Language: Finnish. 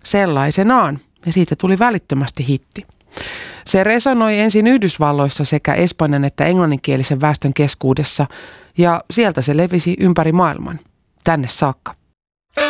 sellaisenaan ja siitä tuli välittömästi hitti. Se resonoi ensin Yhdysvalloissa sekä espanjan että englanninkielisen väestön keskuudessa ja sieltä se levisi ympäri maailman, tänne saakka.